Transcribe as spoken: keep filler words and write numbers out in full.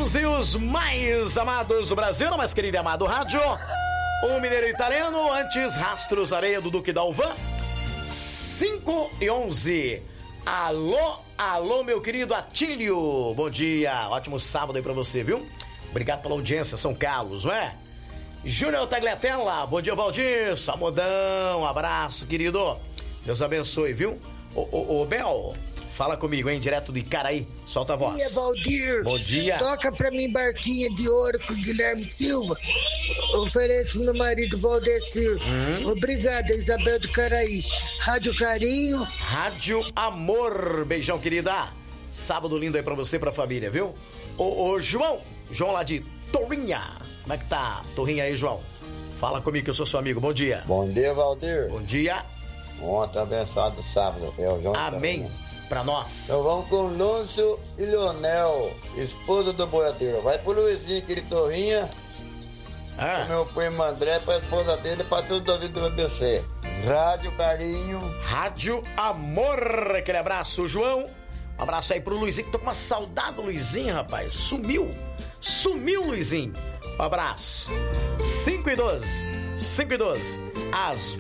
queridos e os mais amados do Brasil, mais querido e amado rádio, o Mineiro Italiano, antes Rastros Areia do Duque Dalvan, cinco e onze. Alô, alô, meu querido Atílio, bom dia, ótimo sábado aí pra você, viu? Obrigado pela audiência, São Carlos, não é? Júnior Tagliatella, bom dia, Valdir, Samodão, abraço, querido, Deus abençoe, viu? Ô, ô, ô, Bel, fala comigo, hein, direto de Icaraí, solta a voz. Bom dia, Valdir. Bom dia. Toca pra mim Barquinha de Ouro com o Guilherme Silva. Ofereço meu marido Valdecir. Hum. Obrigada, Isabel do Caraí. Rádio Carinho. Rádio Amor, beijão, querida. Sábado lindo aí pra você e pra família, viu? Ô, ô, João, João lá de Torrinha. Como é que tá, Torrinha aí, João? Fala comigo que eu sou seu amigo, bom dia. Bom dia, Valdir. Bom dia. Ontem abençoado sábado, é o João. Amém. Torrinha. Pra nós. Então vamos com Lúcio e Leonel, esposa do boiadeiro. Vai pro Luizinho, aquele Torrinha. Ah. O meu primo André, pra esposa dele, pra tudo do ouvido do B B C. Rádio Carinho. Rádio Amor. Aquele abraço, João. Um abraço aí pro Luizinho, que tô com uma saudade do Luizinho, rapaz. Sumiu. Sumiu, Luizinho. Um abraço. cinco e doze. cinco e doze. Às